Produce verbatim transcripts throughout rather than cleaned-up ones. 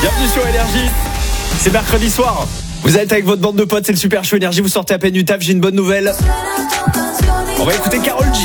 Bienvenue sur Énergie. C'est mercredi soir. Vous êtes avec votre bande de potes, c'est le Super Show Énergie. Vous sortez à peine du taf, j'ai une bonne nouvelle. On va écouter Karol G.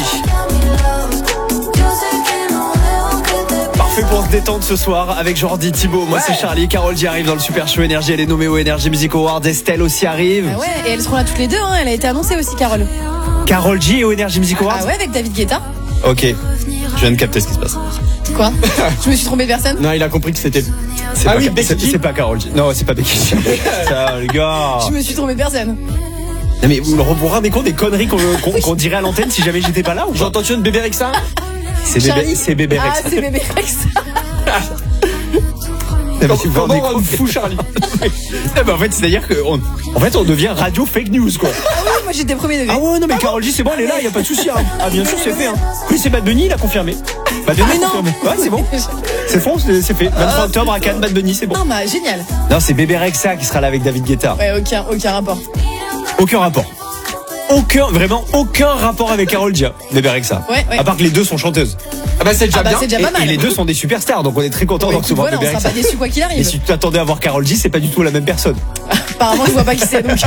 Parfait pour se détendre ce soir avec Jordi, Thibaut. Moi, ouais. C'est Charlie. Karol G arrive dans le Super Show Énergie. Elle est nommée au Energy Music Awards. Estelle aussi arrive. Ah ouais, et elles seront là toutes les deux. Hein. Elle a été annoncée aussi, Karol. Karol G au Energy Music Awards. Ah ouais, avec David Guetta. Ok. Je viens de capter ce qui se passe. Quoi? Je me suis trompé personne? Non, il a compris que c'était. C'est ah pas, oui, c'est, c'est pas Karol G. Non, c'est pas Becky G. Ça, les gars. Je me suis trompé personne. Non mais vous vous rendez compte des conneries qu'on, qu'on, qu'on dirait à l'antenne si jamais j'étais pas là ou pas? J'ai entendu une bébé Rexa. C'est bébé, c'est bébé Rexa. Ah, c'est bébé Rexa. Non, mais Comment on rend fou Charlie? Non, mais en fait, c'est-à-dire que on, en fait, on devient radio fake news quoi. Ah oui, moi j'étais premier degré. Ah ouais, non mais Karol G, c'est bon, elle est là, y a pas de souci. Hein. Ah bien sûr, c'est fait. Hein. Oui, c'est Bad Bunny, il a confirmé. Bad Bunny ah, a confirmé. Ouais, c'est bon. C'est bon, c'est, c'est fait. vingt-trois octobre à Cannes, Bad Bunny, c'est bon. Non, bah génial. Non, c'est bébé Rexa qui sera là avec David Guetta. Ouais, aucun, aucun rapport. Aucun rapport. Aucun, vraiment aucun rapport avec Karol G, bébé Rexa. Ouais, ouais. À part que les deux sont chanteuses. Ah bah c'est déjà ah bah, bien. C'est déjà pas et, mal. et les deux sont des superstars, donc on est très contents ouais, de recevoir voilà, bébé Rexa. On sera pas déçus quoi qu'il arrive. Et si tu t'attendais à voir Karol G, c'est pas du tout la même personne. Apparemment, je vois pas qui c'est donc.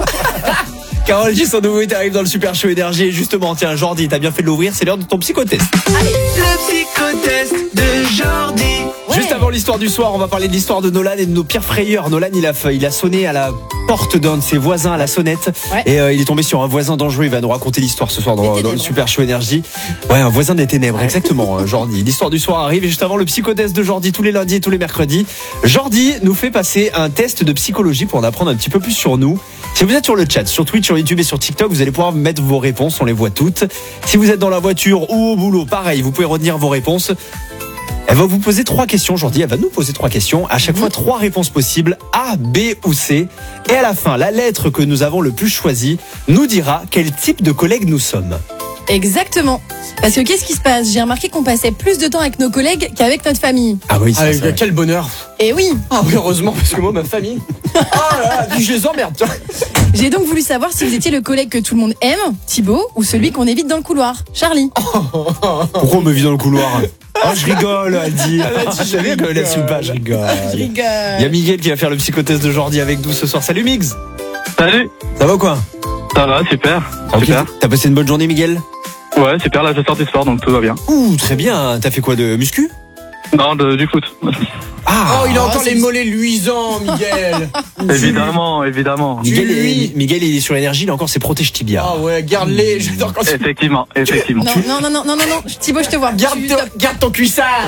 Karol G, son nouveauté arrive dans le Super Show Énergie. Et justement, tiens, Jordi, t'as bien fait de l'ouvrir, c'est l'heure de ton psychotest. Allez. Le psychotest de Jordi. Ouais. Juste avant l'histoire du soir, on va parler de l'histoire de Nolan et de nos pires frayeurs. Nolan, il a, il a sonné à la porte d'un de ses voisins à la sonnette. Ouais. Et euh, il est tombé sur un voisin dangereux. Il va nous raconter l'histoire ce soir dans, dans le Super Show Énergie. Ouais, un voisin des ténèbres, exactement, euh, Jordi. L'histoire du soir arrive et juste avant le psychotest de Jordi tous les lundis et tous les mercredis. Jordi nous fait passer un test de psychologie pour en apprendre un petit peu plus sur nous. Si vous êtes sur le chat, sur Twitch, sur YouTube et sur TikTok, vous allez pouvoir mettre vos réponses, on les voit toutes. Si vous êtes dans la voiture ou au boulot, pareil, vous pouvez retenir vos réponses. Elle va vous poser trois questions, Jordi, elle va nous poser trois questions. À chaque fois, trois réponses possibles, A, B ou C. Et à la fin, la lettre que nous avons le plus choisie nous dira quel type de collègue nous sommes. Exactement. Parce que qu'est-ce qui se passe? J'ai remarqué qu'on passait plus de temps avec nos collègues qu'avec notre famille. Ah oui, ah, c'est ça. Quel bonheur. Et oui. Ah oui, heureusement, parce que moi, ma famille. Ah là là, je les emmerde. J'ai donc voulu savoir si vous étiez le collègue que tout le monde aime, Thibaut, ou celui qu'on évite dans le couloir, Charlie. Pourquoi on me vit dans le couloir? Oh, je rigole, elle dit. Je savais qu'elle laisse pas, je rigole. Je rigole. Il y a Miguel qui va faire le psychotest de Jordi avec nous ce soir. Salut Migs. Salut. Ça va ou quoi? Ça va, super. Okay. Super. T'as passé une bonne journée, Miguel? Ouais, super, là je sors du sport donc tout va bien. Ouh, très bien. T'as fait quoi, de muscu? Non, de, du foot. Ah, oh, il a encore oh, les mollets luisants, Miguel. Évidemment, évidemment. Miguel, il, Miguel, il est sur Énergie, il a encore ses protèges tibia. Ah ouais, garde-les. J'adore quand c'est. Effectivement, effectivement. Non, non, non, non, non, non, non. Thibaut, je te vois. Garde, Tu- ton, garde ton cuissard.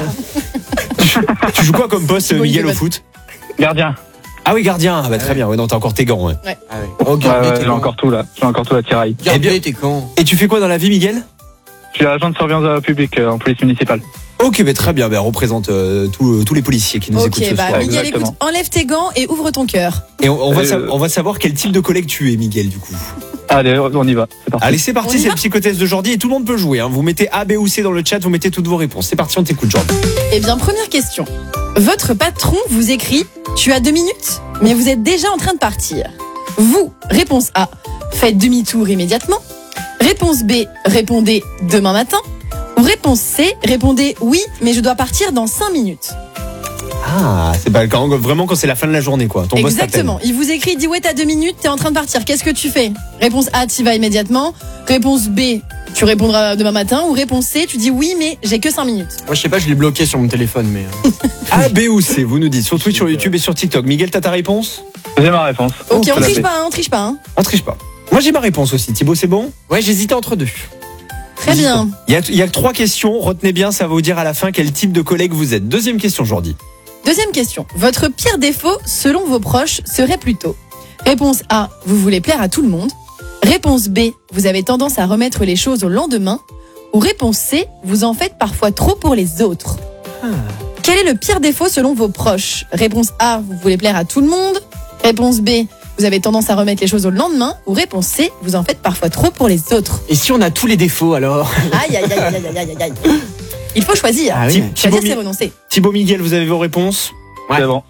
Tu joues quoi comme poste, Thibaut, il Miguel, fait au pas- foot? Gardien. Ah oui, gardien. Ah bah très bien. Ouais, non, t'as encore tes gants. Ouais. Ouais. Ah ouais. Oh, Ouais, garde ouais, tes j'ai encore tout là. J'ai encore tout à tiraille. Eh bien- Garde t'es con. Et tu fais quoi dans la vie, Miguel? Je suis agent de surveillance publique euh, en police municipale. Ok, mais très bien. Ben, représente euh, tous, euh, tous les policiers qui nous Ok, écoutent ce bah soir. Miguel, exactement. écoute, enlève tes gants et ouvre ton cœur. Et on, on va Euh, sa- on va savoir quel type de collègue tu es, Miguel, du coup. Allez, on y va. C'est parti. Allez, c'est On parti, y c'est va le psychotest de Jordi et tout le monde peut jouer. Hein. Vous mettez A, B ou C dans le chat, vous mettez toutes vos réponses. C'est parti, on t'écoute, Jordi. Eh bien, première question. Votre patron vous écrit « Tu as deux minutes, mais vous êtes déjà en train de partir. » Vous, réponse A, faites demi-tour immédiatement. Réponse B, répondez « Demain matin ». Ou réponse C, répondez « Oui, mais je dois partir dans cinq minutes. » Ah, c'est pas quand, vraiment quand c'est la fin de la journée, quoi. Ton boss t'appelle. Exactement. Il vous écrit, il dit « Ouais, t'as deux minutes, t'es en train de partir. Qu'est-ce que tu fais ?» Réponse A, t'y vas immédiatement. Réponse B, tu répondras demain matin. Ou réponse C, tu dis « Oui, mais j'ai que cinq minutes. » Moi, je sais pas, je l'ai bloqué sur mon téléphone, mais. A, B ou C, vous nous dites sur Twitch, sur YouTube et sur TikTok. Miguel, t'as ta réponse? J'ai ma réponse. Ok, Tout on à triche fait. pas, hein, on triche pas. Hein. On triche pas. Moi, j'ai ma réponse aussi. Thibaut, c'est bon? Ouais, j'hésitais entre deux. Très bien. Il y a, il y a trois questions. Retenez bien, ça va vous dire à la fin quel type de collègue vous êtes. Deuxième question, Jordi. Deuxième question. Votre pire défaut, selon vos proches, serait plutôt réponse A, vous voulez plaire à tout le monde. Réponse B, vous avez tendance à remettre les choses au lendemain. Ou réponse C, vous en faites parfois trop pour les autres. Ah. Quel est le pire défaut selon vos proches? Réponse A, vous voulez plaire à tout le monde. Réponse B, vous avez tendance à remettre les choses au lendemain. Ou réponse C, vous en faites parfois trop pour les autres. Et si on a tous les défauts alors? Aïe, aïe, aïe, aïe, aïe, aïe, aïe. Il faut choisir. Ah oui. Choisir, Thibaut, c'est renoncer. Thibaut, Miguel, vous avez vos réponses? Ouais. C'est bon.